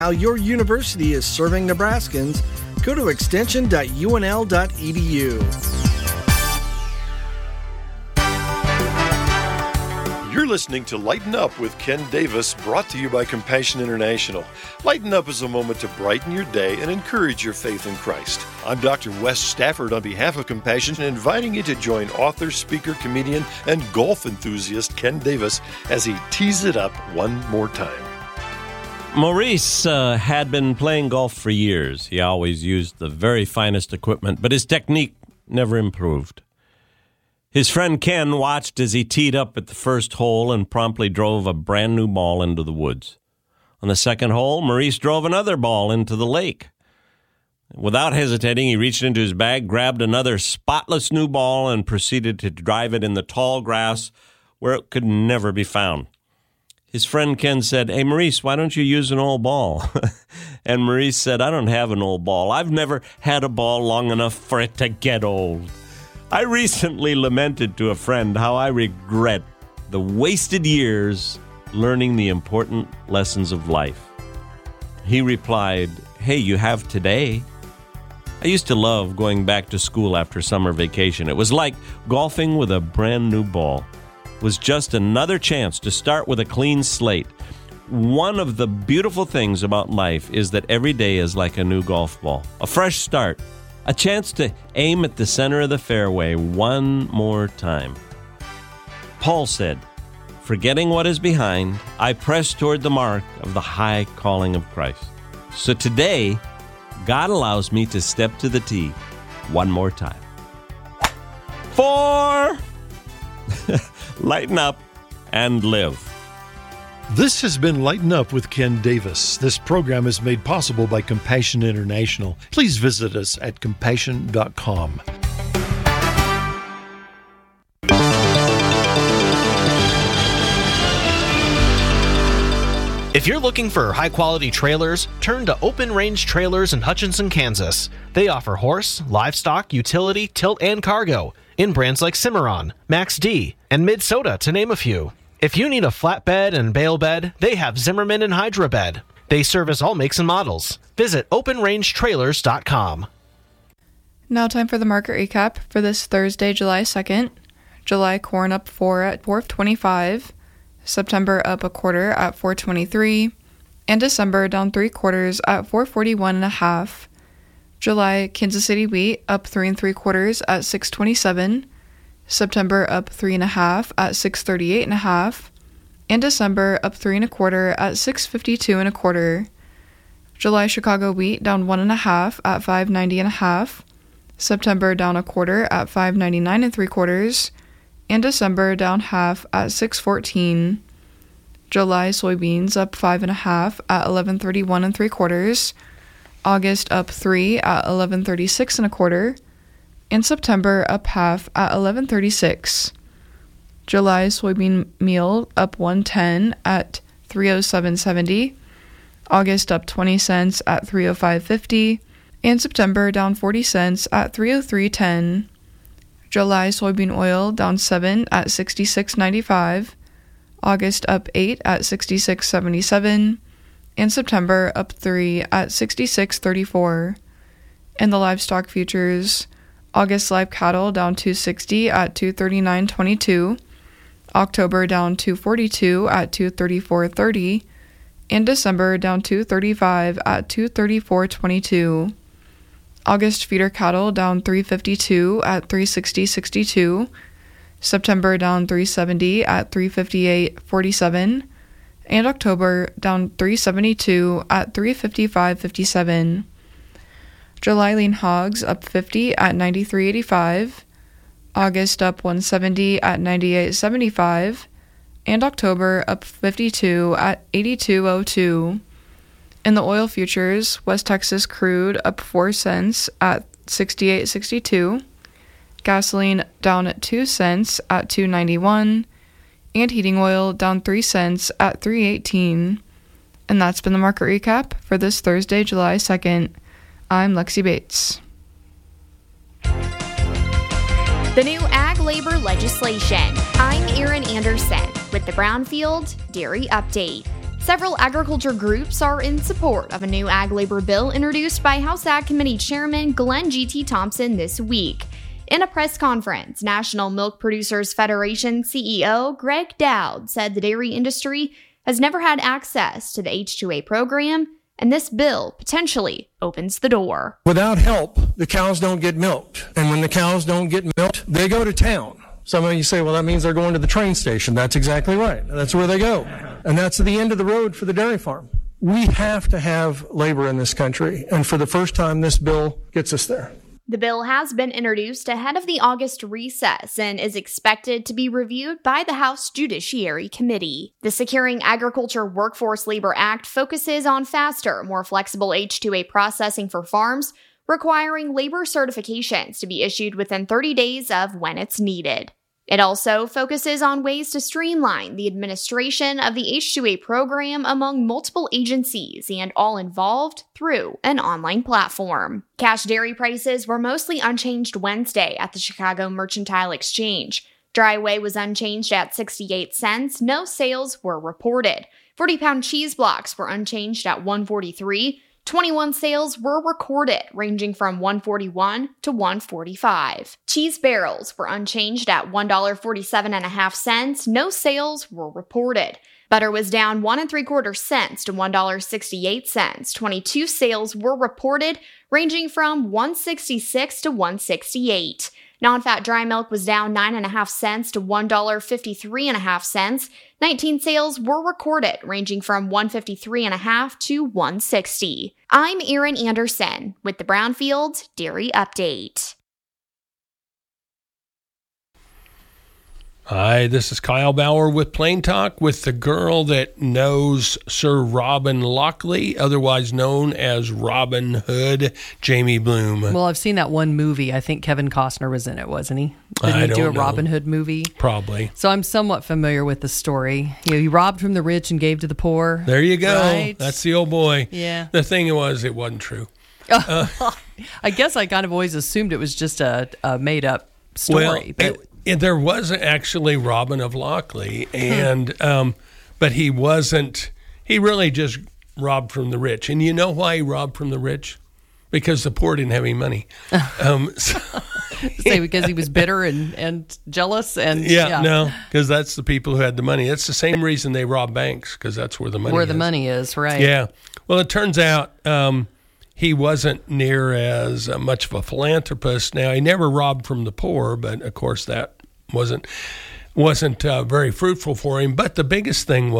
How your university is serving Nebraskans, go to extension.unl.edu. You're listening to Lighten Up with Ken Davis, brought to you by Compassion International. Lighten Up is a moment to brighten your day and encourage your faith in Christ. I'm Dr. Wes Stafford on behalf of Compassion, inviting you to join author, speaker, comedian, and golf enthusiast Ken Davis as he tees it up one more time. Maurice had been playing golf for years. He always used the very finest equipment, but his technique never improved. His friend Ken watched as he teed up at the first hole and promptly drove a brand new ball into the woods. On the second hole, Maurice drove another ball into the lake. Without hesitating, he reached into his bag, grabbed another spotless new ball, and proceeded to drive it in the tall grass where it could never be found. His friend Ken said, "Hey, Maurice, why don't you use an old ball?" And Maurice said, "I don't have an old ball. I've never had a ball long enough for it to get old." I recently lamented to a friend how I regret the wasted years learning the important lessons of life. He replied, "Hey, you have today." I used to love going back to school after summer vacation. It was like golfing with a brand new ball. Was just another chance to start with a clean slate. One of the beautiful things about life is that every day is like a new golf ball, a fresh start, a chance to aim at the center of the fairway one more time. Paul said, "Forgetting what is behind, I press toward the mark of the high calling of Christ." So today, God allows me to step to the tee one more time. 4! Lighten up and live. This has been Lighten Up with Ken Davis. This program is made possible by Compassion International. Please visit us at compassion.com. If you're looking for high-quality trailers, turn to Open Range Trailers in Hutchinson, Kansas. They offer horse, livestock, utility, tilt, and cargo in brands like Cimarron, Max D, and Mid-Soda, to name a few. If you need a flatbed and bale bed, they have Zimmerman and Hydra Bed. They service all makes and models. Visit OpenRangeTrailers.com. Now time for the market recap for this Thursday, July 2nd. July corn up 4 at $4.25. September up a quarter at $4.23, and December down 3/4 at $4.41.5. July Kansas City wheat up 3 3/4 at $6.27. September up 3 1/2 at $6.38.5, and December up 3 1/4 at $6.52.25. July Chicago wheat down 1 1/2 at $5.90.5. September down a quarter at $5.99 3/4. And December down half at $6.14. July soybeans up 5 1/2 at $11.31 3/4. August up 3 at $11.36 1/4. And September up half at $11.36. July soybean meal up 1.10 at $3.0770. August up 20 cents at $3.0550. And September down 40 cents at $3.0310. July soybean oil down 7 at $66.95, August up 8 at $66.77, and September up 3 at $66.34. In the livestock futures, August live cattle down 260 at $239.22, October down 242 at $234.30, and December down 235 at $234.22. August feeder cattle down 352 at $360.62, September down 370 at $358.47, and October down 372 at $355.57. July lean hogs up 50 at $93.85, August up 170 at $98.75, and October up 52 at $82.02. In the oil futures, West Texas crude up 4 cents at $68.62, gasoline down at 2 cents at $2.91, and heating oil down 3 cents at $3.18. And that's been the market recap for this Thursday, July 2nd. I'm Lexi Bates. The new ag labor legislation. I'm Erin Anderson with the Brownfield Dairy Update. Several agriculture groups are in support of a new ag labor bill introduced by House Ag Committee Chairman Glenn G.T. Thompson this week. In a press conference, National Milk Producers Federation CEO Greg Dowd said the dairy industry has never had access to the H-2A program, and this bill potentially opens the door. Without help, the cows don't get milked. And when the cows don't get milked, they go to town. Some of you say, well, that means they're going to the train station. That's exactly right. That's where they go. And that's the end of the road for the dairy farm. We have to have labor in this country. And for the first time, this bill gets us there. The bill has been introduced ahead of the August recess and is expected to be reviewed by the House Judiciary Committee. The Securing Agriculture Workforce Labor Act focuses on faster, more flexible H-2A processing for farms, requiring labor certifications to be issued within 30 days of when it's needed. It also focuses on ways to streamline the administration of the H-2A program among multiple agencies and all involved through an online platform. Cash dairy prices were mostly unchanged Wednesday at the Chicago Mercantile Exchange. Dry whey was unchanged at 68 cents. No sales were reported. 40-pound cheese blocks were unchanged at $1.43. 21 sales were recorded, ranging from $1.41 to $1.45. Cheese barrels were unchanged at $1.47.5. No sales were reported. Butter was down 1 3/4 cents to $1.68. 22 sales were reported, ranging from $1.66 to $1.68. Non-fat dry milk was down 9.5 cents to $1.53.5. 19 sales were recorded, ranging from $1.53.5 to $1.60. I'm Erin Anderson with the Brownfield Dairy Update. Hi, this is Kyle Bauer with Plain Talk with the girl that knows Sir Robin Lockley, otherwise known as Robin Hood, Jamie Bloom. Well, I've seen that one movie. I think Kevin Costner was in it, wasn't he? I Didn't he do a don't know. Robin Hood movie? Probably. So I'm somewhat familiar with the story. He robbed from the rich and gave to the poor. There you go. Right? That's the old boy. Yeah. The thing was, it wasn't true. I guess I kind of always assumed it was just a made-up story. Well, there was actually Robin of Lockley, and but he wasn't. He really just robbed from the rich, and you know why he robbed from the rich? Because the poor didn't have any money. Say because he was bitter and jealous and no, because that's the people who had the money. That's the same reason they rob banks, because that's where the money where is. the money is, right? Yeah. Well, it turns out he wasn't near as much of a philanthropist. Now, he never robbed from the poor, but of course that wasn't very fruitful for him. But the biggest thing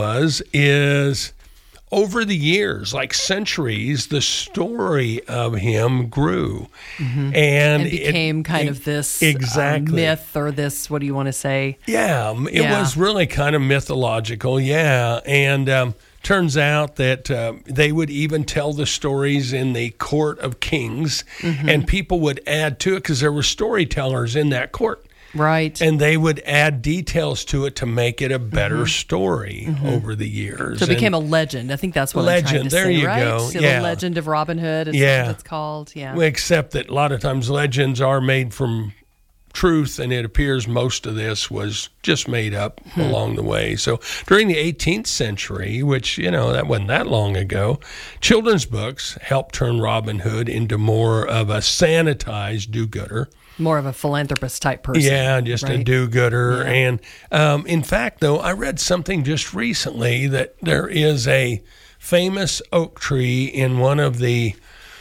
is over the years, like centuries, the story of him grew, and it became kind of this myth, or this, what do you want to say? Yeah, it was really kind of mythological. Yeah, and turns out that they would even tell the stories in the court of kings, and people would add to it because there were storytellers in that court. Right. And they would add details to it to make it a better story over the years. So it became a legend. I think that's what I'm trying to there say, you right? go. So Yeah. The legend of Robin Hood is what it's called. Yeah. Well, except that a lot of times legends are made from truth, and it appears most of this was just made up along the way. So during the 18th century, which, that wasn't that long ago, children's books helped turn Robin Hood into more of a sanitized do-gooder. More of a philanthropist type person. Yeah, just a do-gooder. Yeah. And in fact, though, I read something just recently that there is a famous oak tree in one of the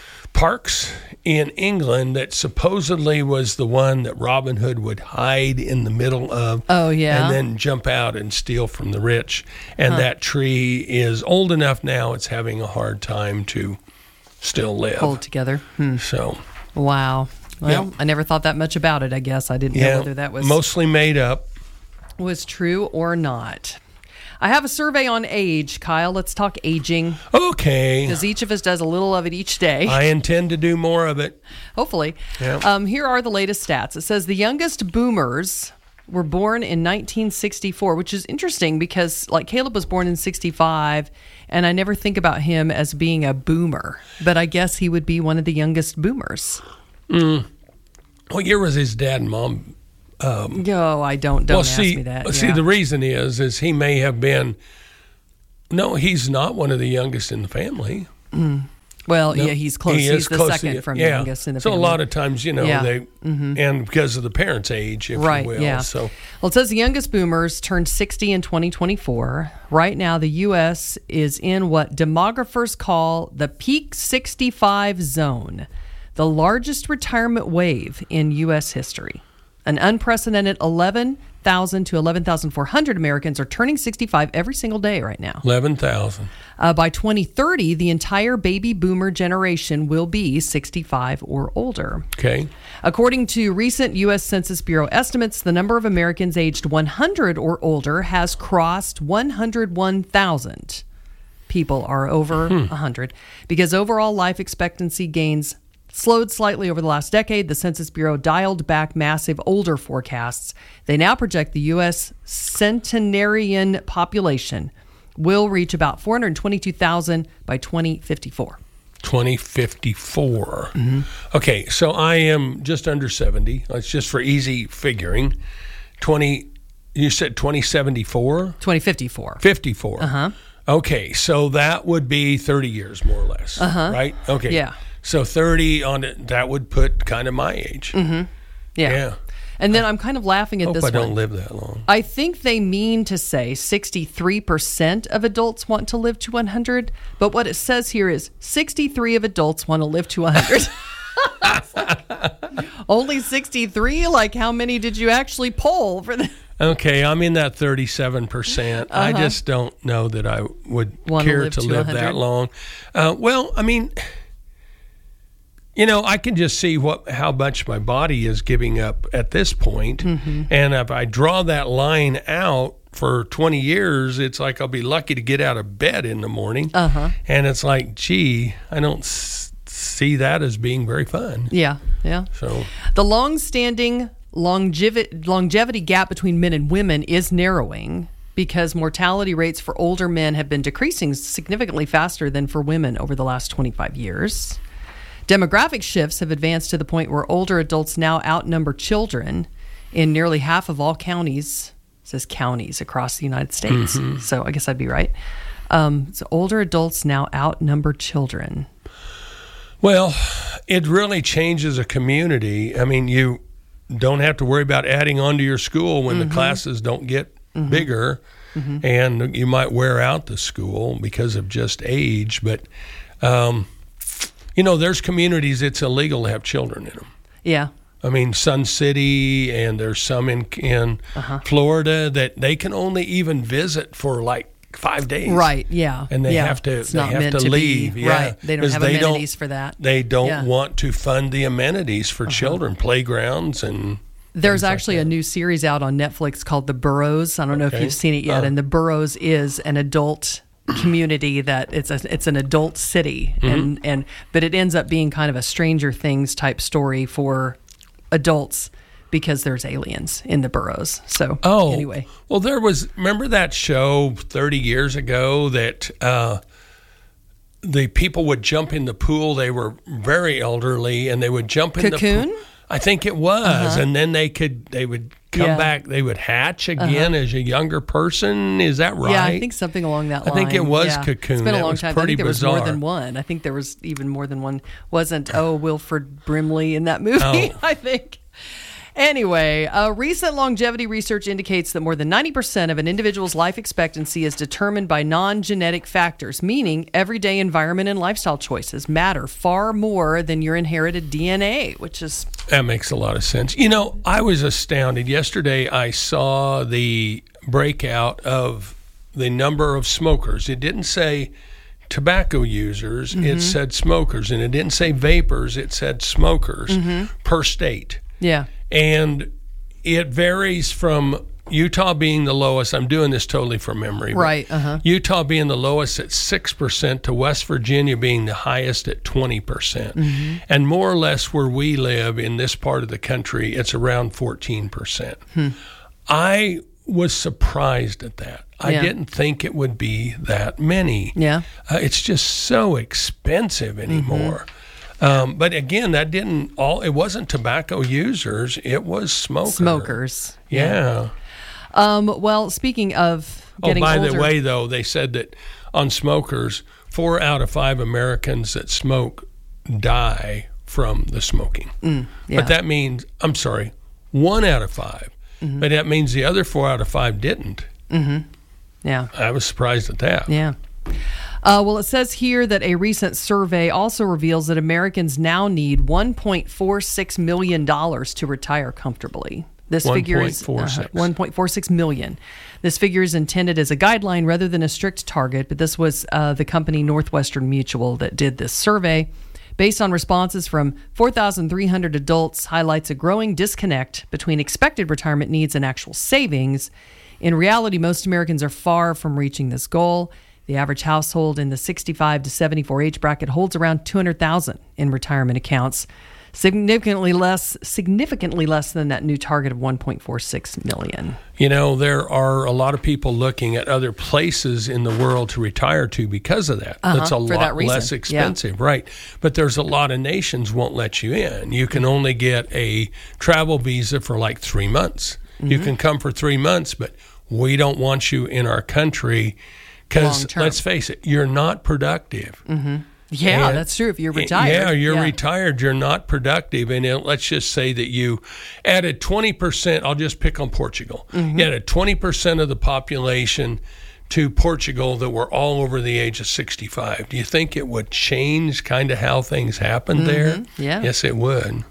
parks in England that supposedly was the one that Robin Hood would hide in the middle of. Oh, yeah. And then jump out and steal from the rich. And that tree is old enough now, it's having a hard time to still live. Hold together. So. Wow. Well, I never thought that much about it, I guess. I didn't know whether that was mostly made up. Was true or not. I have a survey on age, Kyle. Let's talk aging. Okay. Because each of us does a little of it each day. I intend to do more of it. Hopefully. Yeah. Here are the latest stats. It says the youngest boomers were born in 1964, which is interesting because, like, Caleb was born in 65, and I never think about him as being a boomer. But I guess he would be one of the youngest boomers. What year was his dad and mom? I don't ask me that. See, the reason is he may have been No, he's not one of the youngest in the family. Well, No, yeah, he's close. He's the second from youngest in the family. So a lot of times, they and because of the parents' age, if right, you will. Yeah. So, well, it says the youngest boomers turned 60 in 2024. Right now, the U.S. is in what demographers call the peak 65 zone, the largest retirement wave in U.S. history. An unprecedented 11,000 to 11,400 Americans are turning 65 every single day right now. 11,000. By 2030, the entire baby boomer generation will be 65 or older. Okay. According to recent U.S. Census Bureau estimates, the number of Americans aged 100 or older has crossed 101,000. People are over 100 because overall life expectancy gains slowed slightly over the last decade. The Census Bureau dialed back massive older forecasts. They now project the U.S. centenarian population will reach about 422,000 by 2054. 2054. Okay, so I am just under 70. It's just for easy figuring. You said 2074? 2054. 54. Uh-huh. Okay, so that would be 30 years more or less, right? Okay. Yeah. So 30 on it, that would put kind of my age. Yeah. And then I'm kind of laughing at Hope this I don't one. live that long. I think they mean to say 63% of adults want to live to 100, but what it says here is 63 of adults want to live to 100. Only 63? Like, how many did you actually poll for the? Okay, I'm in that 37%. I just don't know that I would care to live that long. Well, I mean, I can just see how much my body is giving up at this point. And if I draw that line out for 20 years, it's like I'll be lucky to get out of bed in the morning. And it's like, gee, I don't see that as being very fun. Yeah. So the long-standing longevity gap between men and women is narrowing because mortality rates for older men have been decreasing significantly faster than for women over the last 25 years. Demographic shifts have advanced to the point where older adults now outnumber children in nearly half of all counties. It says counties across the United States. So I guess I'd be right. So older adults now outnumber children. Well, it really changes a community. I mean, you don't have to worry about adding on to your school when the classes don't get bigger, and you might wear out the school because of just age. But, there's communities it's illegal to have children in them. Yeah. I mean, Sun City, and there's some in Florida that they can only even visit for like 5 days. Right, yeah. And they have to leave. Right. They don't have amenities for that. They don't want to fund the amenities for children, playgrounds and there's actually a new series out on Netflix called The Burrows. I don't know if you've seen it yet. And The Burrows is an adult community that it's an adult city but it ends up being kind of a Stranger Things type story for adults because there's aliens in the burrows. So anyway. Well, remember that show 30 years ago that the people would jump in the pool. They were very elderly and they would jump in Cocoon? the pool. I think it was. And then they would come back. They would hatch again as a younger person. Is that right? Yeah, I think something along that line. I think it was Cocoon. It's been a long time. I think there was bizarre. more than one. I think there was even more than one. Wasn't Wilford Brimley in that movie? I think. Anyway, recent longevity research indicates that more than 90% of an individual's life expectancy is determined by non-genetic factors, meaning everyday environment and lifestyle choices matter far more than your inherited DNA, That makes a lot of sense. I was astounded. Yesterday, I saw the breakout of the number of smokers. It didn't say tobacco users, it said smokers, and it didn't say vapors, it said smokers per state. Yeah. And it varies from Utah being the lowest. I'm doing this totally from memory. Right. Utah being the lowest at 6% to West Virginia being the highest at 20%. And more or less where we live in this part of the country, it's around 14%. I was surprised at that. I didn't think it would be that many. Yeah. It's just so expensive anymore. But again, it wasn't tobacco users, it was smokers. Yeah. Well, speaking of getting older. By the way, though, they said that on smokers, 4 out of 5 Americans that smoke die from the smoking. Yeah. But that means, 1 out of 5. But that means the other 4 out of 5 didn't. Yeah. I was surprised at that. Yeah. Well, it says here that a recent survey also reveals that Americans now need $1.46 million to retire comfortably. This figure is $1.46 million. This figure is intended as a guideline rather than a strict target, but this was the company Northwestern Mutual that did this survey. Based on responses from 4,300 adults, highlights a growing disconnect between expected retirement needs and actual savings. In reality, most Americans are far from reaching this goal. The average household in the 65 to 74 age bracket holds around $200,000 in retirement accounts, significantly less than that new target of $1.46 million. You know, there are a lot of people looking at other places in the world to retire to because of that. It's a lot less expensive, right? But there's a lot of nations won't let you in. You can only get a travel visa for like 3 months. You can come for 3 months, but we don't want you in our country because, let's face it, you're not productive. Yeah, and that's true. If you're retired. Yeah, you're retired. You're not productive. And let's just say that you added 20%. I'll just pick on Portugal. You added 20% of the population to Portugal that were all over the age of 65. Do you think it would change kind of how things happen there? Yeah. Yes, it would.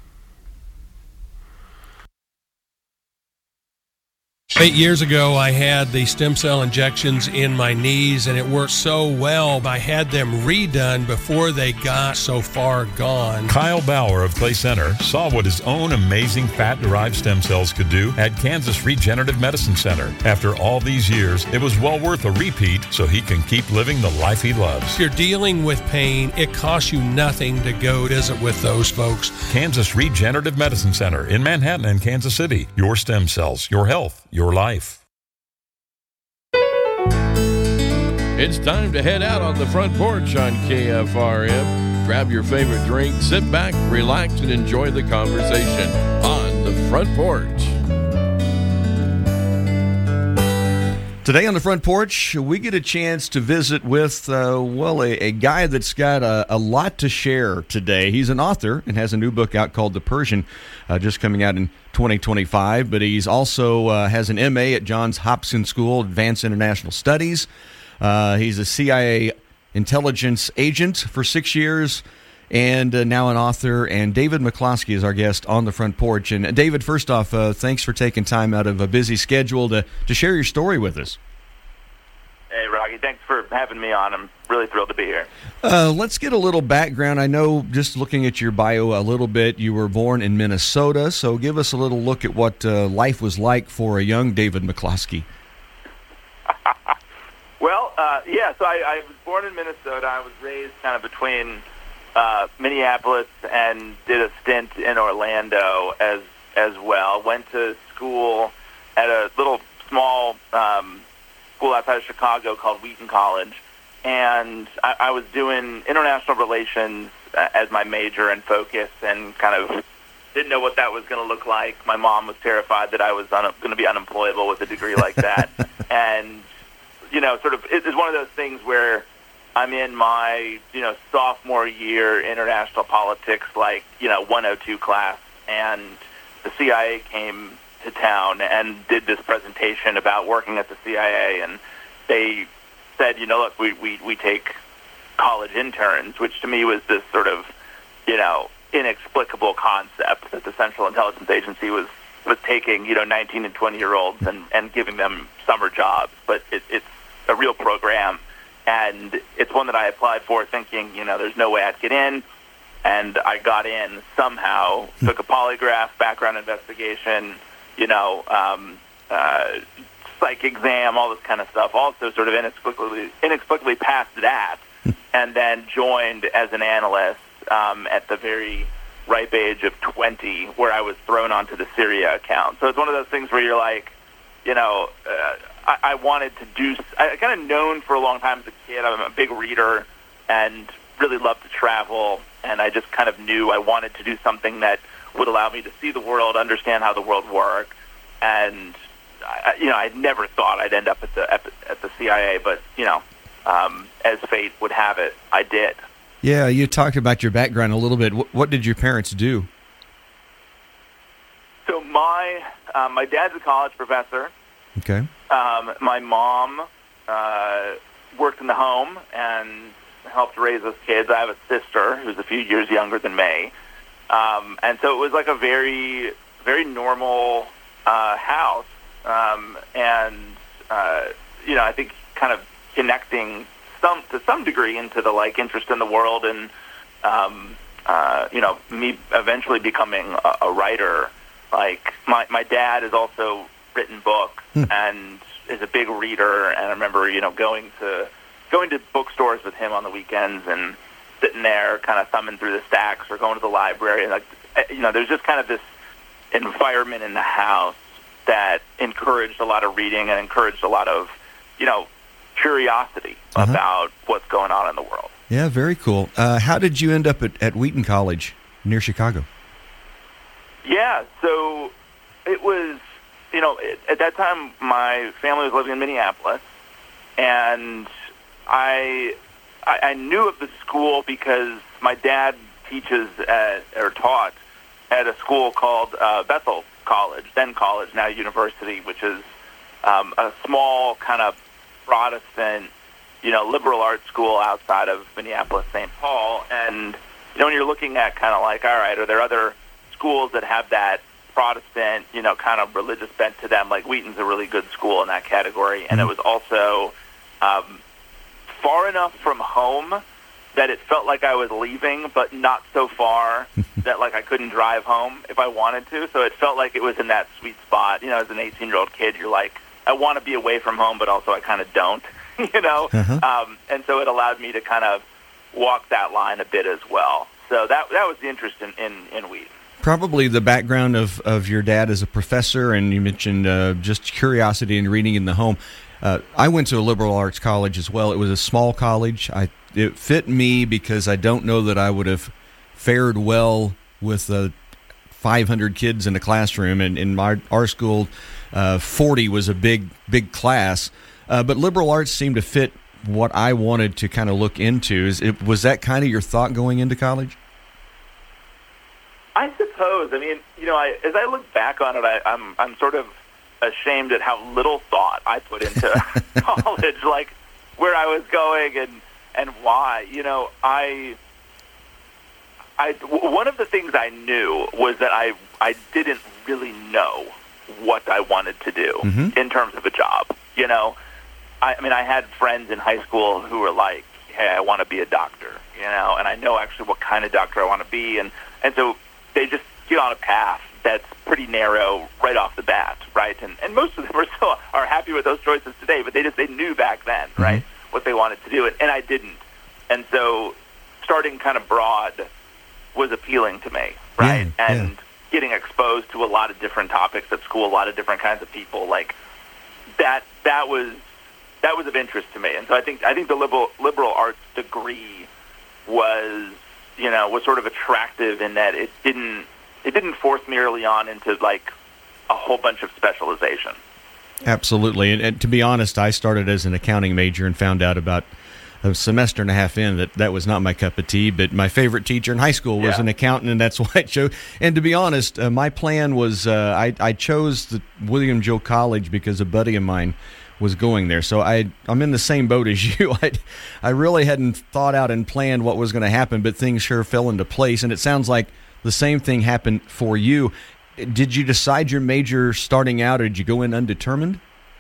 8 years ago, I had the stem cell injections in my knees, and it worked so well. I had them redone before they got so far gone. Kyle Bauer of Clay Center saw what his own amazing fat-derived stem cells could do at Kansas Regenerative Medicine Center. After all these years, it was well worth a repeat so he can keep living the life he loves. If you're dealing with pain, it costs you nothing to go visit with those folks. Kansas Regenerative Medicine Center in Manhattan and Kansas City. Your stem cells, your health, your life. It's time to head out on the front porch on KFRM. Grab your favorite drink, sit back, relax, and enjoy the conversation on the front porch. Today on the front porch, we get a chance to visit with, a guy that's got a lot to share today. He's an author and has a new book out called The Persian, just coming out in 2025. But he's also has an MA at Johns Hopkins School, Advanced International Studies. He's a CIA intelligence agent for 6 years and now an author. And David McCloskey is our guest on the front porch. And David, first off, thanks for taking time out of a busy schedule to share your story with us. Hey, Rocky, thanks for having me on. I'm really thrilled to be here. Let's get a little background. I know, just looking at your bio a little bit, you were born in Minnesota, so give us a little look at what life was like for a young David McCloskey. Well, so I was born in Minnesota. I was raised kind of between Minneapolis and did a stint in Orlando as well. Went to school at a little small school outside of Chicago called Wheaton College, and I was doing international relations as my major and focus, and kind of didn't know what that was going to look like. My mom was terrified that I was going to be unemployable with a degree like that, and it's one of those things where I'm in my sophomore year international politics 102 class, and the CIA came to town and did this presentation about working at the CIA, and they said, look, we take college interns, which to me was this sort of inexplicable concept that the Central Intelligence Agency was taking 19 and 20-year-olds and giving them summer jobs, but it's a real program, and it's one that I applied for thinking there's no way I'd get in, and I got in somehow. Took a polygraph, background investigation, psych exam, all this kind of stuff. Also sort of inexplicably passed that, and then joined as an analyst at the very ripe age of 20, where I was thrown onto the Syria account. So it's one of those things where you're like, I wanted to do. I kind of known for a long time as a kid. I'm a big reader and really loved to travel, and I just kind of knew I wanted to do something that would allow me to see the world, understand how the world worked, and I never thought I'd end up at the CIA. But as fate would have it, I did. Yeah, you talked about your background a little bit. What did your parents do? So my dad's a college professor. Okay. My mom worked in the home and helped raise us kids. I have a sister who's a few years younger than me. And so it was like a very, very normal house. I think kind of connecting to some degree into the interest in the world and, me eventually becoming a writer. Like my dad has also written books and is a big reader. And I remember, going to bookstores with him on the weekends and sitting there kind of thumbing through the stacks or going to the library. And there's just kind of this environment in the house that encouraged a lot of reading and encouraged a lot of, curiosity about what's going on in the world. Yeah, very cool. How did you end up at Wheaton College near Chicago? Yeah, so it was, at that time my family was living in Minneapolis, and I knew of the school because my dad taught at a school called Bethel College, then college, now university, which is a small kind of Protestant, liberal arts school outside of Minneapolis, St. Paul. And, when you're looking at kind of like, all right, are there other schools that have that Protestant, kind of religious bent to them? Like Wheaton's a really good school in that category. And it was also far enough from home that it felt like I was leaving, but not so far that I couldn't drive home if I wanted to. So it felt like it was in that sweet spot. As an 18-year-old kid, you're like, I want to be away from home, but also I kind of don't, and so it allowed me to kind of walk that line a bit as well. So that was the interest in Wheaton. Probably the background of your dad as a professor, and you mentioned just curiosity and reading in the home. I went to a liberal arts college as well. It was a small college. It fit me because I don't know that I would have fared well with 500 kids in a classroom, and in our school, 40 was a big class. But liberal arts seemed to fit what I wanted to kind of look into. Was that kind of your thought going into college? I suppose. I mean, as I look back on it, I'm sort of ashamed at how little thought I put into college, like where I was going and why. One of the things I knew was that I didn't really know what I wanted to do in terms of a job. I had friends in high school who were like, hey, I want to be a doctor, and I know actually what kind of doctor I want to be. And so they just get on a path that's pretty narrow right off the bat, right? And most of them are happy with those choices today, but they knew back then, right, what they wanted to do, and I didn't. And so starting kind of broad was appealing to me, right? And getting exposed to a lot of different topics at school, a lot of different kinds of people, like that was of interest to me. And so I think the liberal arts degree was sort of attractive in that it didn't force me early on into like a whole bunch of specialization. Absolutely. And to be honest, I started as an accounting major and found out about a semester and a half in that was not my cup of tea. But my favorite teacher in high school was an accountant, and that's why I chose. And to be honest, my plan was I chose the William Joe College because a buddy of mine was going there. So I'm in the same boat as you. I really hadn't thought out and planned what was going to happen, but things sure fell into place. And it sounds like the same thing happened for you. Did you decide your major starting out, or did you go in undetermined?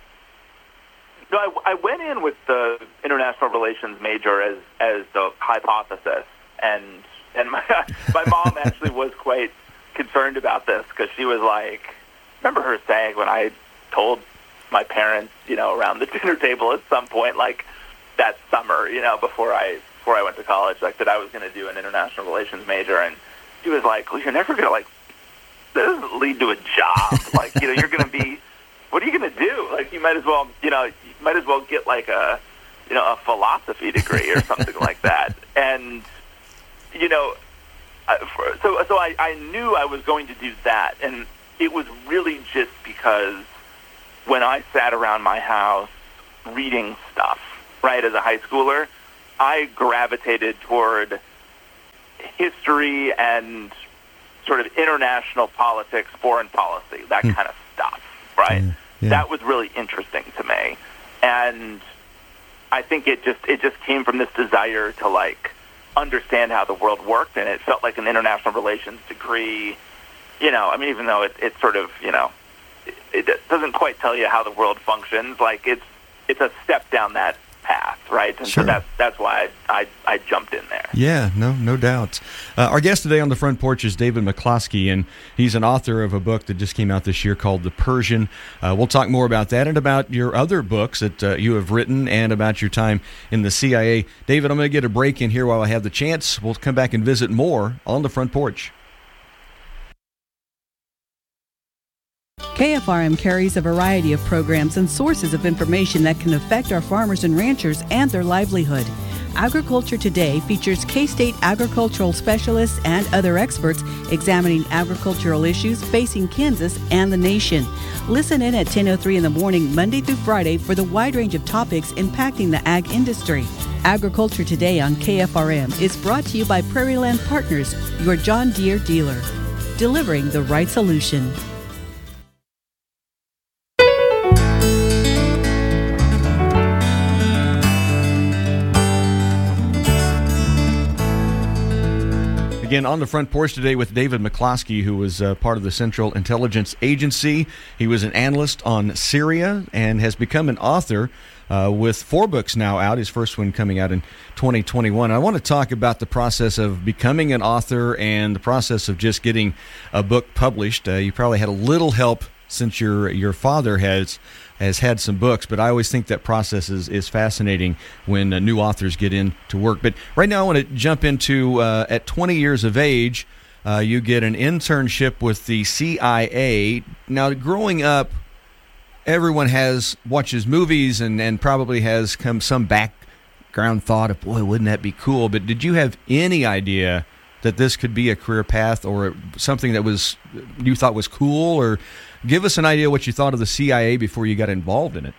No, I went in with the international relations major as the hypothesis, and my mom actually was quite concerned about this because she was like, remember her saying when I told my parents, around the dinner table at some point, like that summer, before I went to college, like that I was going to do an international relations major, and she was like, well, you're never going to this doesn't lead to a job. Like, you're going to be, what are you going to do? Like, you might as well get like a philosophy degree or something like that. And, so I knew I was going to do that. And it was really just because when I sat around my house reading stuff, right, as a high schooler, I gravitated toward history and sort of international politics, foreign policy, that kind of stuff, right? Yeah. That was really interesting to me. And I think it just came from this desire to, like, understand how the world worked, and it felt like an international relations degree, I mean, even though it's sort of, it doesn't quite tell you how the world functions, like, it's a step down that path, right? And Sure. so that's why I jumped in there. Yeah, no doubt. Our guest today on the Front Porch is David McCloskey, and he's an author of a book that just came out this year called The Persian. We'll talk more about that and about your other books that you have written and about your time in the CIA. David, I'm going to get a break in here while I have the chance. We'll come back and visit more on the Front Porch. KFRM carries a variety of programs and sources of information that can affect our farmers and ranchers and their livelihood. Agriculture Today features K-State agricultural specialists and other experts examining agricultural issues facing Kansas and the nation. Listen in at 10:03 in the morning, Monday through Friday, for the wide range of topics impacting the ag industry. Agriculture Today on KFRM is brought to you by Prairie Land Partners, your John Deere dealer, delivering the right solution. Again, on the Front Porch today with David McCloskey, who was part of the Central Intelligence Agency. He was an analyst on Syria and has become an author with 4 books now out, his first one coming out in 2021. I want to talk about the process of becoming an author and the process of just getting a book published. You probably had a little help since your father has had some books, but I always think that process is fascinating when new authors get into work. But right now I want to jump into, at 20 years of age, you get an internship with the CIA. Now, growing up, everyone watches movies and probably has some background thought of, boy, wouldn't that be cool? But did you have any idea that this could be a career path or something that you thought was cool? Or give us an idea what you thought of the CIA before you got involved in it.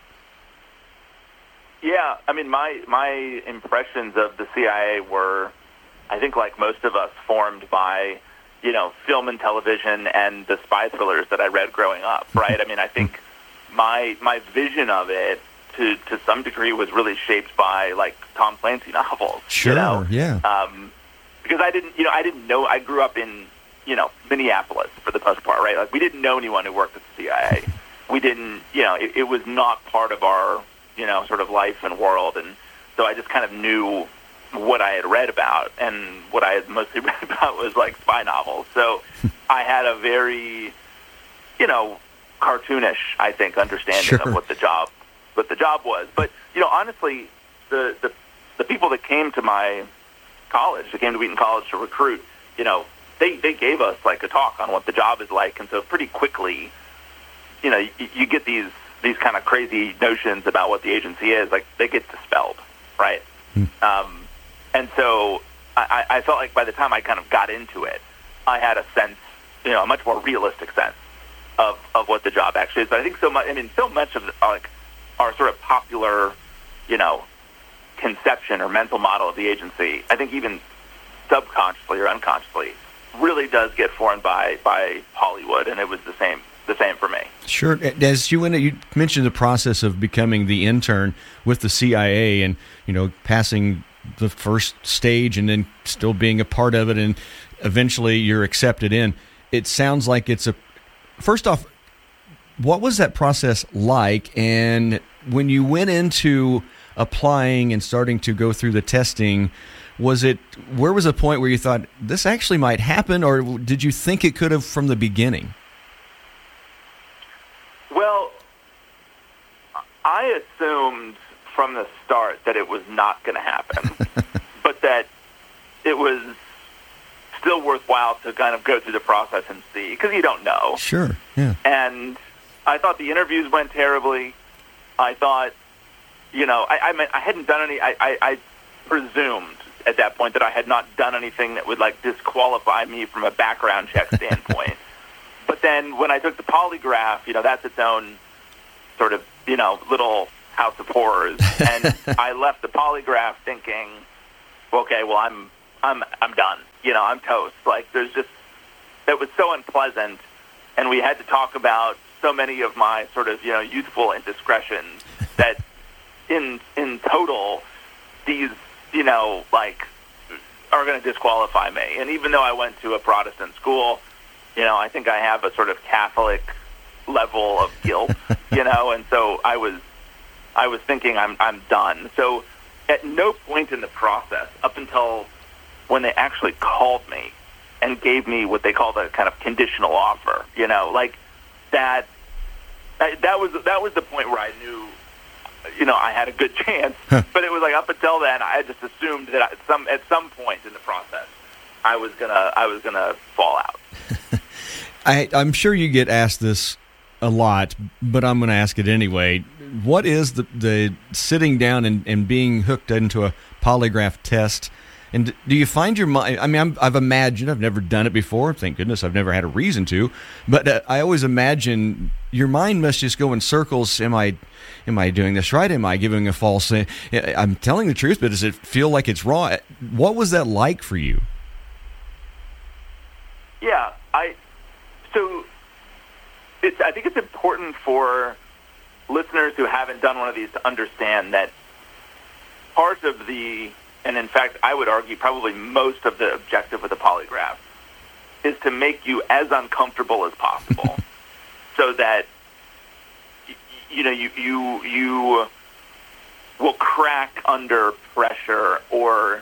Yeah, I mean, my impressions of the CIA were, I think, like most of us, formed by, film and television and the spy thrillers that I read growing up, right? I mean, I think my vision of it, to some degree, was really shaped by, like, Tom Clancy novels. Sure, yeah. Because I didn't know, I grew up in, Minneapolis for the most part, right? Like, we didn't know anyone who worked at the CIA. We didn't, it was not part of our, sort of life and world. And so I just kind of knew what I had read about, and what I had mostly read about was, like, spy novels. So I had a very, cartoonish, I think, understanding of what the job was. But, honestly, the people that came to my college, that came to Wheaton College to recruit, they gave us, like, a talk on what the job is like. And so pretty quickly, you get these kind of crazy notions about what the agency is, like, they get dispelled, right? And so I felt like by the time I kind of got into it, I had a sense, a much more realistic sense of what the job actually is. But I think so much of like our sort of popular, conception or mental model of the agency, I think even subconsciously or unconsciously, really does get formed by Hollywood, and it was the same for me. Sure. As you mentioned the process of becoming the intern with the CIA, and passing the first stage, and then still being a part of it, and eventually you're accepted in. It sounds like first off, what was that process like? And when you went into applying and starting to go through the testing, where was the point where you thought this actually might happen, or did you think it could have from the beginning? Well, I assumed from the start that it was not going to happen, but that it was still worthwhile to kind of go through the process and see, because you don't know. Sure, yeah. And I thought the interviews went terribly. I thought, I hadn't done any, I presumed at that point that I had not done anything that would, like, disqualify me from a background check standpoint. But then when I took the polygraph, that's its own sort of, little House of Horrors, and I left the polygraph thinking, okay, well, I'm done. I'm toast. Like, it was so unpleasant, and we had to talk about so many of my sort of, youthful indiscretions that in total, these, are going to disqualify me. And even though I went to a Protestant school, I think I have a sort of Catholic level of guilt, and so I was thinking I'm done. So at no point in the process, up until when they actually called me and gave me what they call the kind of conditional offer, like that was the point where I knew, I had a good chance. But it was like up until then, I just assumed that at some point in the process, I was gonna fall out. I'm sure you get asked this a lot, but I'm going to ask it anyway. What is the sitting down and being hooked into a polygraph test? And do you find your mind? I mean, I've imagined, I've never done it before. Thank goodness I've never had a reason to. But I always imagine your mind must just go in circles. Am I doing this right? Am I giving a false? I'm telling the truth, but does it feel like it's wrong? What was that like for you? Yeah, I think it's important for listeners who haven't done one of these to understand that part of and in fact, I would argue probably most of the objective of the polygraph is to make you as uncomfortable as possible, so that you will crack under pressure, or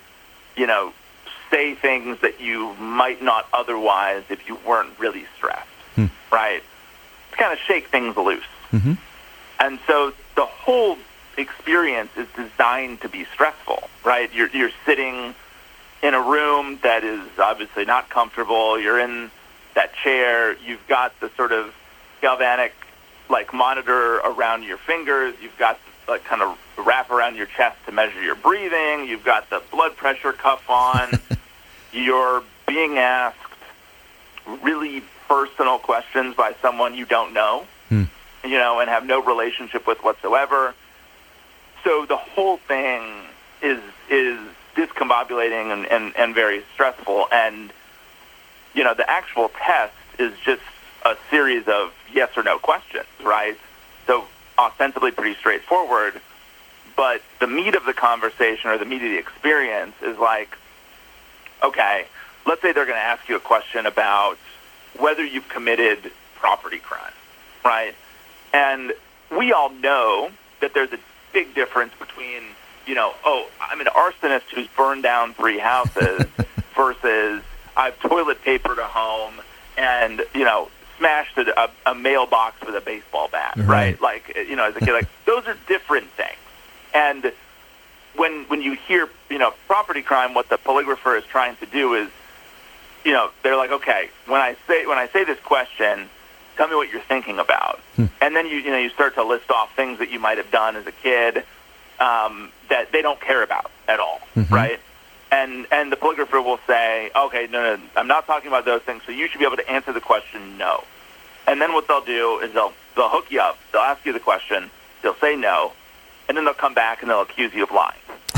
say things that you might not otherwise if you weren't really stressed, right? To kind of shake things loose. Mm-hmm. And so the whole experience is designed to be stressful, right? You're sitting in a room that is obviously not comfortable. You're in that chair. You've got the sort of galvanic monitor around your fingers. You've got kind of wrap around your chest to measure your breathing. You've got the blood pressure cuff on. You're being asked really personal questions by someone you don't know, and have no relationship with whatsoever. So the whole thing is discombobulating and very stressful. And, the actual test is just a series of yes or no questions, right? So ostensibly pretty straightforward. But the meat of the conversation or the meat of the experience is like, okay, let's say they're going to ask you a question about whether you've committed property crime, right? And we all know that there's a big difference between, I'm an arsonist who's burned down 3 houses versus I've toilet papered a home and, smashed a mailbox with a baseball bat, right? As a kid, those are different things. And when you hear, property crime, what the polygrapher is trying to do is, they're like, okay, when I say this question, tell me what you're thinking about. And then you start to list off things that you might have done as a kid that they don't care about at all, right? And the polygrapher will say, okay, no, I'm not talking about those things, so you should be able to answer the question no. And then what they'll do is they'll hook you up. They'll ask you the question. They'll say no. And then they'll come back and they'll accuse you of lying.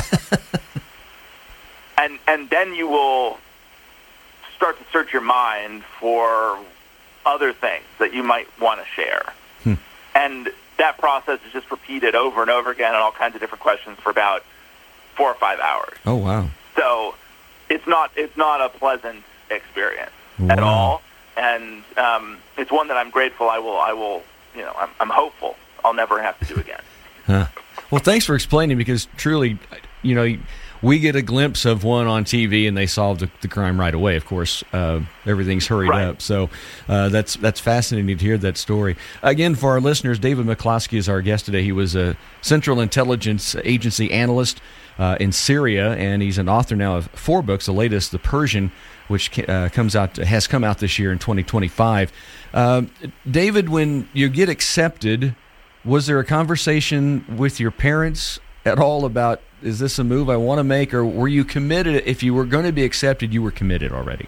and then you will start to search your mind for other things that you might want to share. And that process is just repeated over and over again on all kinds of different questions for about 4 or 5 hours. Oh, wow. So it's not a pleasant experience at all. And it's one that I'm grateful I will I'm hopeful I'll never have to do again. Well, thanks for explaining, because truly, we get a glimpse of one on TV and they solve the crime right away. Of course, everything's hurried up. So that's fascinating to hear that story. Again, for our listeners, David McCloskey is our guest today. He was a Central Intelligence Agency analyst in Syria, and he's an author now of 4 books, the latest, The Persian, which has come out this year in 2025. David, when you get accepted, was there a conversation with your parents at all about, is this a move I want to make, or were you committed? If you were going to be accepted, you were committed already?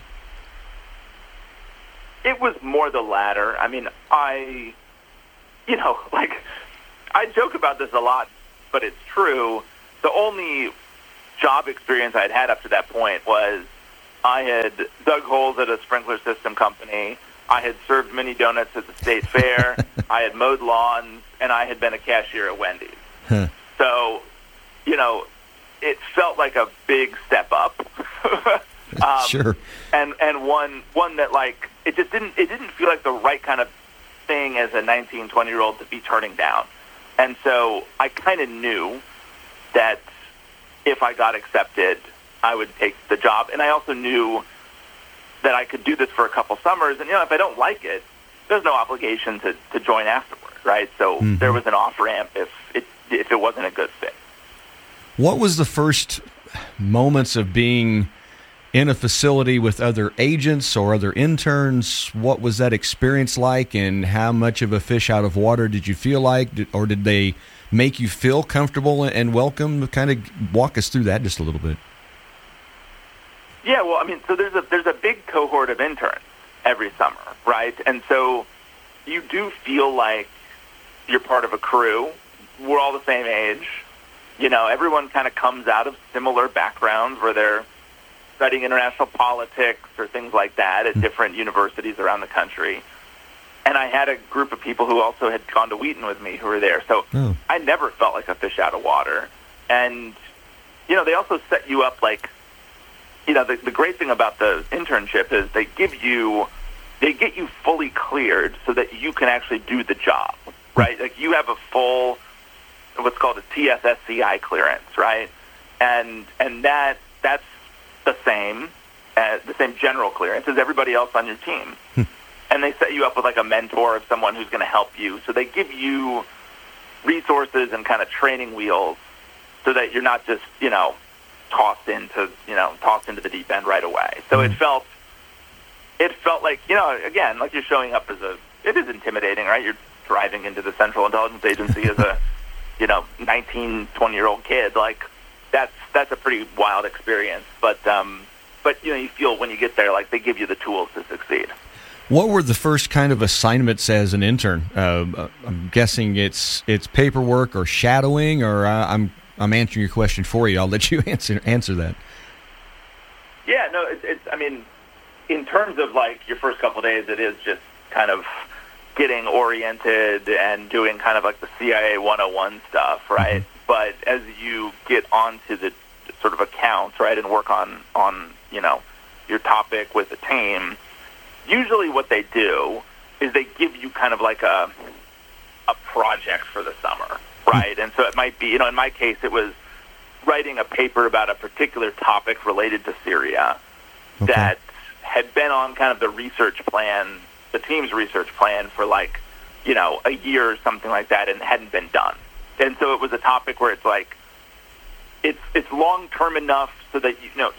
It was more the latter. I mean, I joke about this a lot but it's true. The only job experience I'd had up to that point was I had dug holes at a sprinkler system company. I had served mini donuts at the state fair. I had mowed lawns, and I had been a cashier at Wendy's. Huh. So, it felt like a big step up. Sure. And one that, like, it didn't feel like the right kind of thing as a 19, 20-year-old to be turning down. And so I kind of knew that if I got accepted, I would take the job. And I also knew that I could do this for a couple summers. And, if I don't like it, there's no obligation to join afterward, right? So there was an off-ramp if it wasn't a good fit. What was the first moments of being in a facility with other agents or other interns? What was that experience like, and how much of a fish out of water did you feel like? Or did they make you feel comfortable and welcome? Kind of walk us through that just a little bit. Yeah, well, so there's a big cohort of interns every summer, right? And so you do feel like you're part of a crew. We're all the same age. Everyone kind of comes out of similar backgrounds where they're studying international politics or things like that at different universities around the country. And I had a group of people who also had gone to Wheaton with me who were there. So I never felt like a fish out of water. And, they also set you up like, the great thing about the internship is they get you fully cleared so that you can actually do the job, right? Like you have a full, what's called a TSSCI clearance, right? And that's the same general clearance as everybody else on your team. And they set you up with like a mentor of someone who's going to help you. So they give you resources and kind of training wheels so that you're not just, tossed into the deep end right away. So it felt like, again, like you're showing up it is intimidating, right? You're driving into the Central Intelligence Agency as a, 19, 20-year-old kid. Like that's a pretty wild experience. But you feel when you get there, like they give you the tools to succeed. What were the first kind of assignments as an intern? I'm guessing it's paperwork or shadowing, or I'm answering your question for you. I'll let you answer that. Yeah, no, in terms of like your first couple of days, it is just kind of getting oriented and doing kind of like the CIA 101 stuff, right? Mm-hmm. But as you get onto the sort of accounts, right, and work on your topic with the team, usually what they do is they give you kind of like a project for the summer, right? And so it might be, in my case, it was writing a paper about a particular topic related to Syria that had been on kind of the research plan, the team's research plan for like, a year or something like that, and hadn't been done. And so it was a topic where it's like, it's long-term enough so that,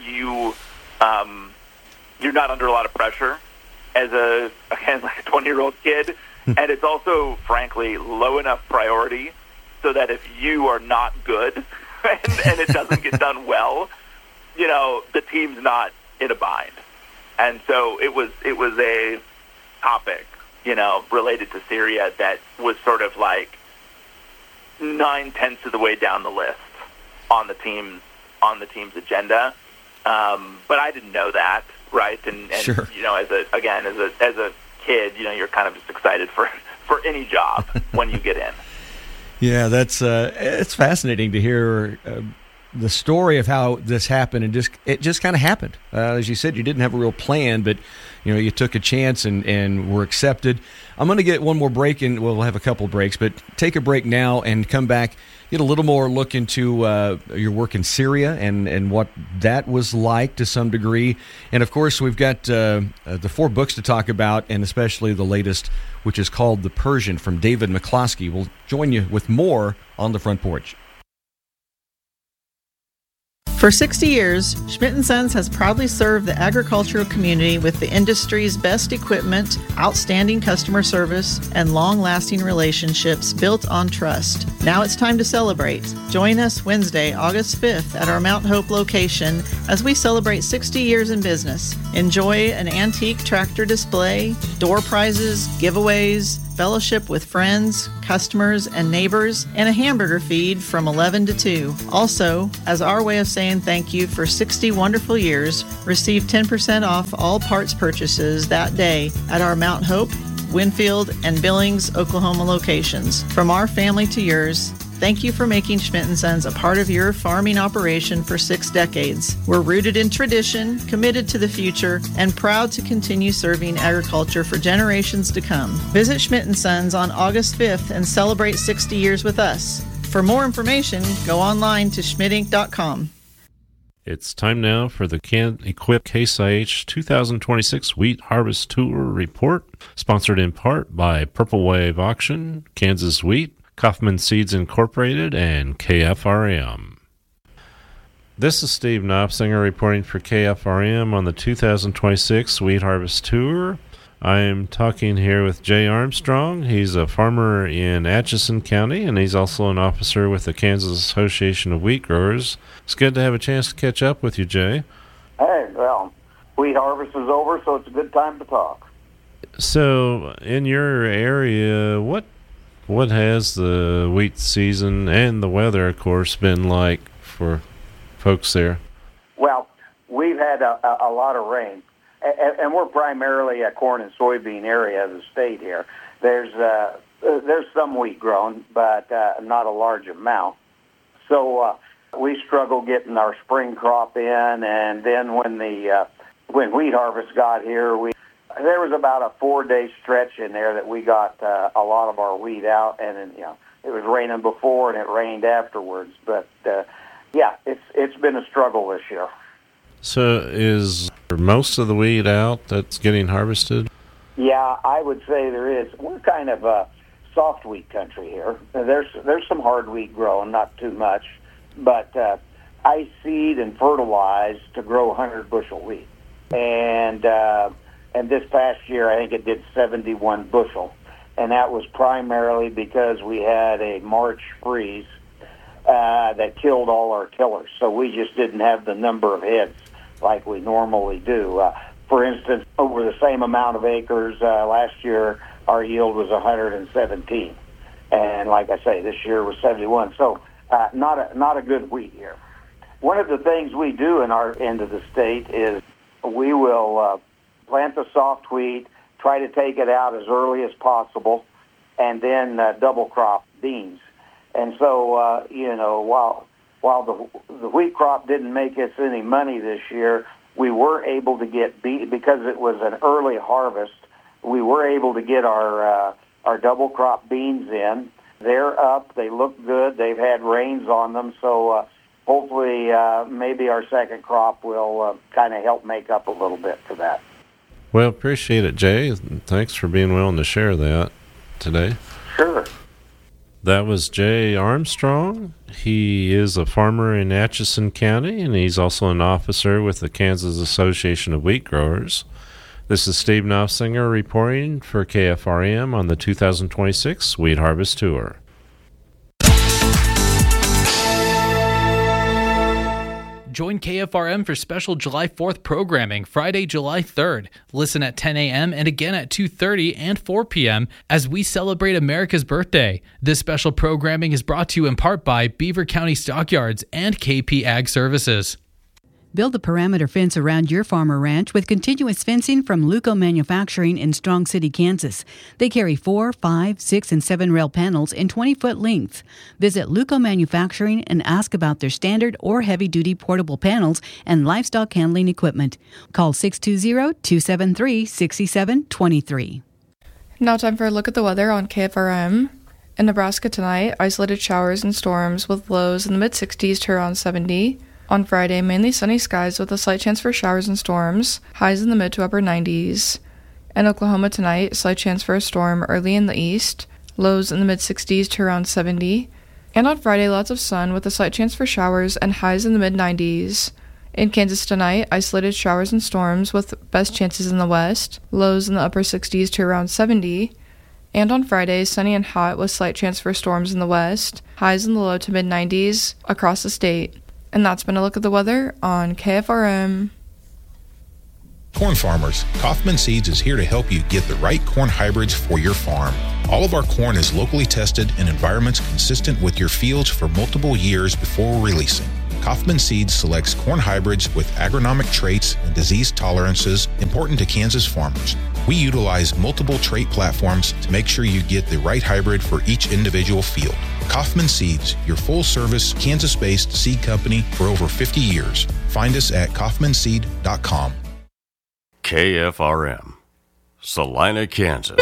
you're not under a lot of pressure as a 20-year-old kid. And it's also, frankly, low enough priority so that if you are not good and it doesn't get done well, the team's not in a bind. And so it was a topic, related to Syria that was sort of like 9/10 of the way down the list on the team's agenda. But I didn't know that, right? And sure. As a kid, you're kind of just excited for any job when you get in. Yeah, that's it's fascinating to hear the story of how this happened, and it just kind of happened. As you said, you didn't have a real plan, but you took a chance and were accepted. I'm going to get one more break, and we'll have a couple breaks, but take a break now and come back, get a little more look into your work in Syria and what that was like to some degree. And, of course, we've got the 4 books to talk about, and especially the latest, which is called The Persian from David McCloskey. We'll join you with more on The Front Porch. For 60 years, Schmidt & Sons has proudly served the agricultural community with the industry's best equipment, outstanding customer service, and long-lasting relationships built on trust. Now it's time to celebrate. Join us Wednesday, August 5th at our Mount Hope location as we celebrate 60 years in business. Enjoy an antique tractor display, door prizes, giveaways, fellowship with friends, customers, and neighbors, and a hamburger feed from 11 to 2. Also, as our way of saying thank you for 60 wonderful years, receive 10% off all parts purchases that day at our Mount Hope, Winfield, and Billings, Oklahoma locations. From our family to yours, thank you for making Schmidt & Sons a part of your farming operation for 6 decades. We're rooted in tradition, committed to the future, and proud to continue serving agriculture for generations to come. Visit Schmidt & Sons on August 5th and celebrate 60 years with us. For more information, go online to schmidtinc.com. It's time now for the Can-Equip Case IH 2026 Wheat Harvest Tour Report, sponsored in part by Purple Wave Auction, Kansas Wheat, Kaufman Seeds Incorporated, and KFRM. This is Steve Knopfsinger reporting for KFRM on the 2026 Wheat Harvest Tour. I am talking here with Jay Armstrong. He's a farmer in Atchison County, and he's also an officer with the Kansas Association of Wheat Growers. It's good to have a chance to catch up with you, Jay. Hey, well, wheat harvest is over, so it's a good time to talk. So, in your area, what has the wheat season and the weather, of course, been like for folks there? Well, we've had a lot of rain. And we're primarily a corn and soybean area of the state here. There's some wheat grown, but not a large amount. So we struggle getting our spring crop in, and then when wheat harvest got here, there was about a 4-day stretch in there that we got a lot of our wheat out, and then, it was raining before and it rained afterwards. But it's been a struggle this year. So is most of the wheat out that's getting harvested? Yeah, I would say there is. We're kind of a soft wheat country here. There's some hard wheat growing, not too much, but I seed and fertilize to grow 100 bushel wheat. And this past year, I think it did 71 bushel. And that was primarily because we had a March freeze that killed all our tillers. So we just didn't have the number of heads like we normally do. For instance, over the same amount of acres last year, our yield was 117. And like I say, this year was 71. So not a good wheat year. One of the things we do in our end of the state is we will plant the soft wheat, try to take it out as early as possible, and then double crop beans. And so, while the wheat crop didn't make us any money this year, we were able to get because it was an early harvest. We were able to get our double crop beans in. They're up. They look good. They've had rains on them, so hopefully maybe our second crop will kind of help make up a little bit for that. Well, appreciate it, Jay. Thanks for being willing to share that today. Sure. That was Jay Armstrong. He is a farmer in Atchison County, and he's also an officer with the Kansas Association of Wheat Growers. This is Steve Knopfsinger reporting for KFRM on the 2026 Wheat Harvest Tour. Join KFRM for special July 4th programming Friday, July 3rd. Listen at 10 a.m. and again at 2:30 and 4 p.m. as we celebrate America's birthday. This special programming is brought to you in part by Beaver County Stockyards and KP Ag Services. Build a perimeter fence around your farm or ranch with continuous fencing from Luco Manufacturing in Strong City, Kansas. They carry 4, 5, 6, and 7 rail panels in 20-foot length. Visit Luco Manufacturing and ask about their standard or heavy-duty portable panels and livestock handling equipment. Call 620-273-6723. Now time for a look at the weather on KFRM. In Nebraska tonight, isolated showers and storms with lows in the mid-60s to around 70. On Friday, mainly sunny skies with a slight chance for showers and storms, highs in the mid to upper 90s. In Oklahoma tonight, slight chance for a storm early in the east, lows in the mid-60s to around 70. And on Friday, lots of sun with a slight chance for showers and highs in the mid-90s. In Kansas tonight, isolated showers and storms with best chances in the west, lows in the upper 60s to around 70. And on Friday, sunny and hot with slight chance for storms in the west, highs in the low to mid-90s across the state. And that's been a look at the weather on KFRM. Corn farmers, Kaufman Seeds is here to help you get the right corn hybrids for your farm. All of our corn is locally tested in environments consistent with your fields for multiple years before releasing. Kaufman Seeds selects corn hybrids with agronomic traits and disease tolerances important to Kansas farmers. We utilize multiple trait platforms to make sure you get the right hybrid for each individual field. Kaufman Seeds, your full-service, Kansas-based seed company for over 50 years. Find us at kaufmanseed.com. KFRM, Salina, Kansas.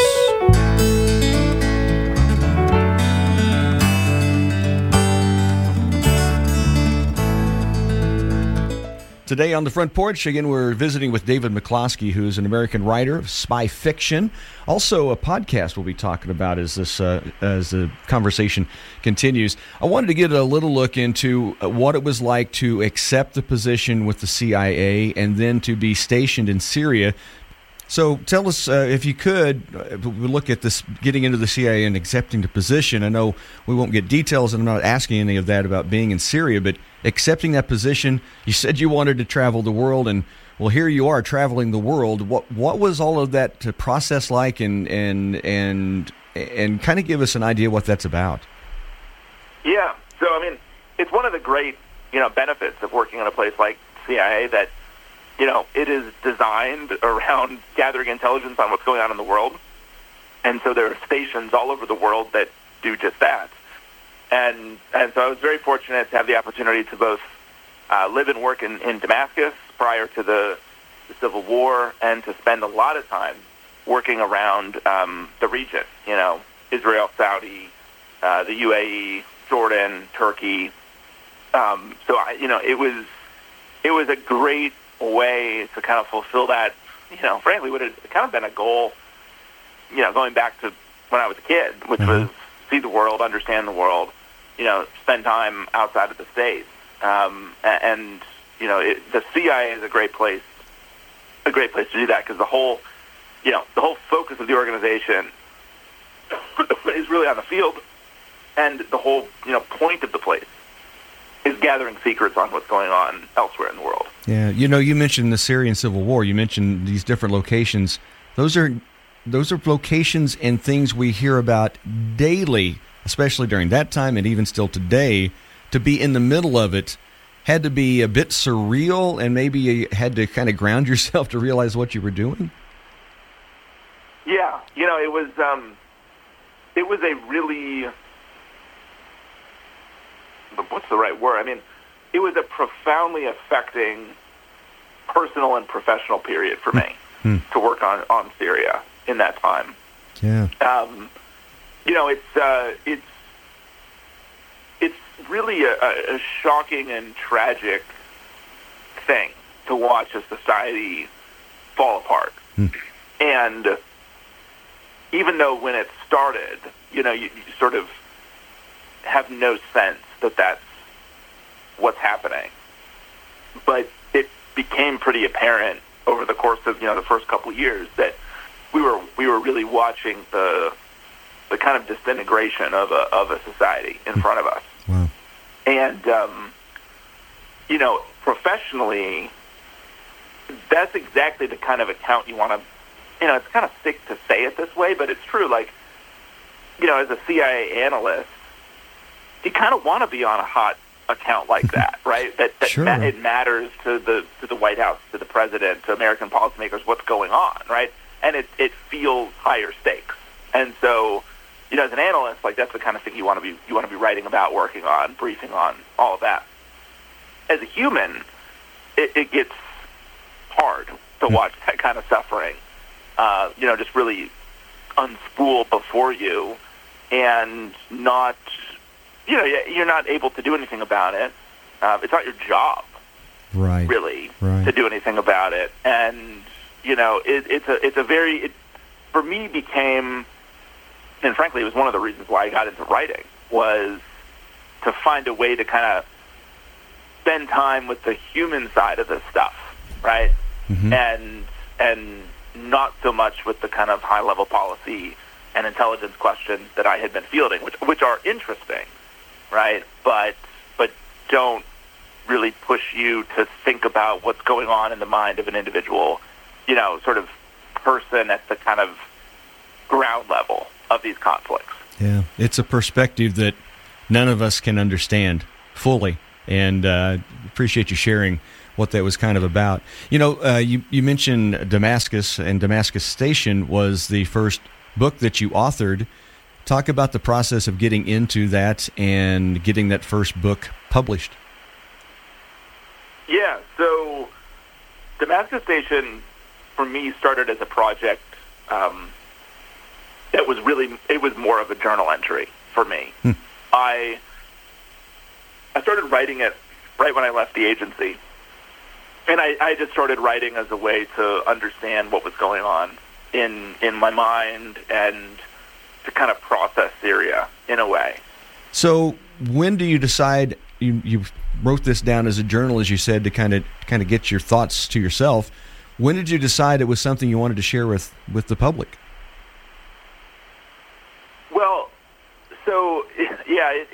Today on the front porch, again, we're visiting with David McCloskey, who's an American writer of spy fiction. Also, a podcast we'll be talking about as the conversation continues. I wanted to get a little look into what it was like to accept the position with the CIA and then to be stationed in Syria. So tell us, if you could, we look at this, getting into the CIA and accepting the position. I know we won't get details, and I'm not asking any of that about being in Syria, but accepting that position, you said you wanted to travel the world, and well, here you are traveling the world. What was all of that process like, and kind of give us an idea what that's about? Yeah, so I mean, it's one of the great benefits of working in a place like CIA that it is designed around gathering intelligence on what's going on in the world. And so there are stations all over the world that do just that. And so I was very fortunate to have the opportunity to both live and work in Damascus prior to the Civil War, and to spend a lot of time working around the region, Israel, Saudi, the UAE, Jordan, Turkey. It was a great way to kind of fulfill that, frankly, would have kind of been a goal, going back to when I was a kid, which was see the world, understand the world, spend time outside of the States. The CIA is a great place to do that, because the whole focus of the organization is really on the field, and the whole, point of the place is gathering secrets on what's going on elsewhere in the world. Yeah, you mentioned the Syrian Civil War. You mentioned these different locations. Those are locations and things we hear about daily, especially during that time and even still today. To be in the middle of it had to be a bit surreal, and maybe you had to kind of ground yourself to realize what you were doing. Yeah, it was a really, what's the right word? I mean, it was a profoundly affecting personal and professional period for me to work on Syria in that time. Yeah. It's really a shocking and tragic thing to watch a society fall apart. And even though when it started, you sort of have no sense that that's what's happening, but it became pretty apparent over the course of the first couple of years that we were really watching the kind of disintegration of a society in front of us. Wow. And professionally, that's exactly the kind of account you want to. It's kind of sick to say it this way, but it's true. Like, as a CIA analyst, you kind of want to be on a hot account like that, right? That Sure. It matters to the White House, to the president, to American policymakers, what's going on, right? And it feels higher stakes. And so, as an analyst, like, that's the kind of thing you want to be writing about, working on, briefing on, all of that. As a human, it gets hard to watch that kind of suffering, just really unspool before you, and not. You're not able to do anything about it. It's not your job, right? Really, right. to do anything about it. And for me became, and frankly, it was one of the reasons why I got into writing, was to find a way to kind of spend time with the human side of this stuff, right? And not so much with the kind of high level policy and intelligence questions that I had been fielding, which are interesting. Right, but don't really push you to think about what's going on in the mind of an individual sort of person at the kind of ground level of these conflicts. Yeah, it's a perspective that none of us can understand fully, and appreciate you sharing what that was kind of about. You mentioned Damascus, and Damascus Station was the first book that you authored. Talk about the process of getting into that and getting that first book published. Yeah, so Damascus Station, for me, started as a project that was it was more of a journal entry for me. I started writing it right when I left the agency. And I just started writing as a way to understand what was going on in my mind and to kind of process Syria in a way. So when do you decide, you wrote this down as a journal, as you said, to kind of get your thoughts to yourself. When did you decide it was something you wanted to share with the public? Well, so, yeah,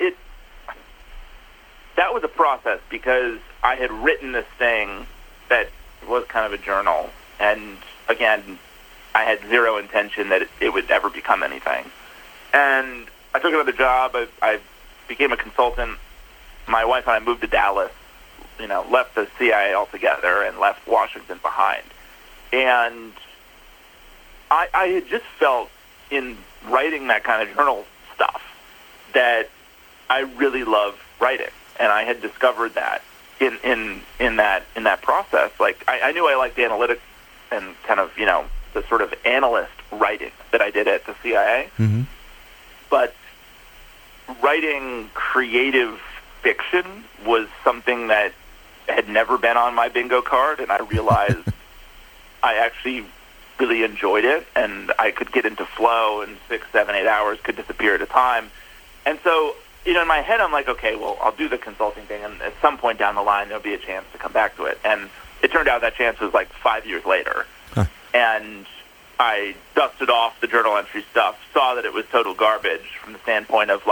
that was a process because I had written this thing that was kind of a journal, and again, I had zero intention that it would ever become anything. And I took another job. I became a consultant. My wife and I moved to Dallas, left the CIA altogether and left Washington behind. And I had just felt in writing that kind of journal stuff that I really love writing, and I had discovered that in that process. Like I knew I liked analytics and kind of the sort of analyst writing that I did at the CIA, but writing creative fiction was something that had never been on my bingo card, and I realized I actually really enjoyed it, and I could get into flow, and 6, 7, 8 hours could disappear at a time. And so, in my head, I'm like, okay, well, I'll do the consulting thing, and at some point down the line, there'll be a chance to come back to it. And it turned out that chance was like 5 years later. And I dusted off the journal entry stuff, saw that it was total garbage from the standpoint of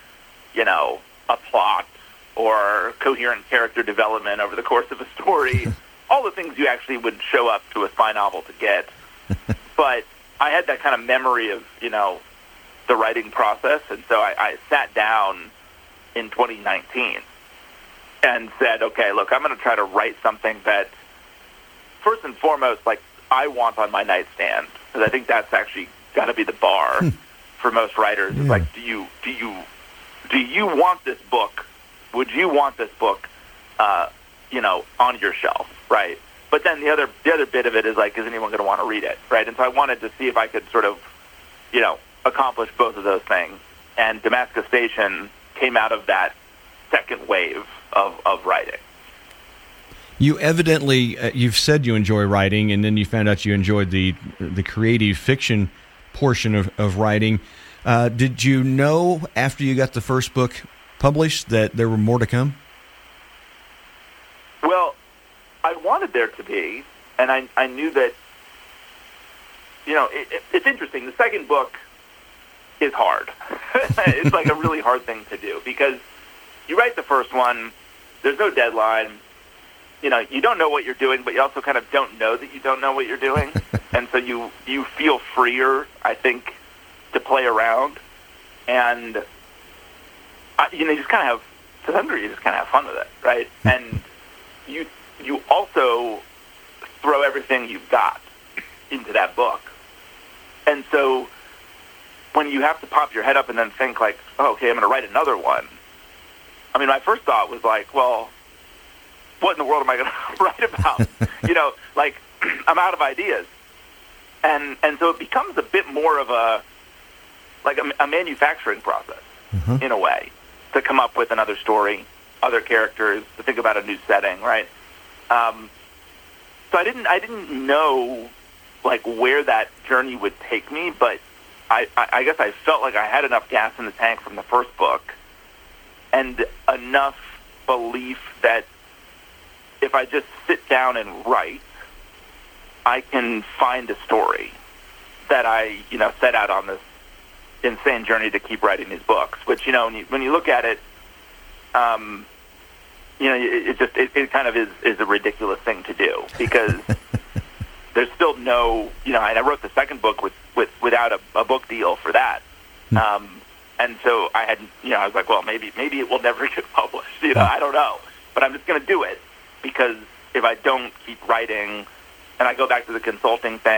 a plot or coherent character development over the course of a story, all the things you actually would show up to a spy novel to get. But I had that kind of memory of, the writing process, and so I sat down in 2019 and said, okay, look, I'm going to try to write something that, first and foremost, I want on my nightstand, because I think that's actually got to be the bar for most writers. It's like, do you want this book? Would you want this book, on your shelf, right? But then the other bit of it is is anyone going to want to read it, right? And so I wanted to see if I could sort of, accomplish both of those things. And Damascus Station came out of that second wave of writing. You evidently, you've said you enjoy writing, and then you found out you enjoyed the creative fiction portion of writing. Did you know after you got the first book published that there were more to come? Well, I wanted there to be, and I knew that, it's interesting. The second book is hard. It's like a really hard thing to do because you write the first one, there's no deadline. You don't know what you're doing, but you also kind of don't know that you don't know what you're doing. And so you feel freer, I think, to play around. And, you just kind of have, to some degree, you just kind of have fun with it, right? And you also throw everything you've got into that book. And so when you have to pop your head up and then think okay, I'm going to write another one. I mean, my first thought was well, what in the world am I going to write about? I'm out of ideas. And so it becomes a bit more of a manufacturing process in a way to come up with another story, other characters, to think about a new setting, right? So I didn't know where that journey would take me, but I guess I felt like I had enough gas in the tank from the first book and enough belief that if I just sit down and write, I can find a story that I, set out on this insane journey to keep writing these books, which, when you look at it, it kind of is a ridiculous thing to do because, there's still no, and I wrote the second book without a book deal for that. And so I had, I was like, well, maybe it will never get published. I don't know, but I'm just going to do it, because if I don't keep writing, and I go back to the consulting thing,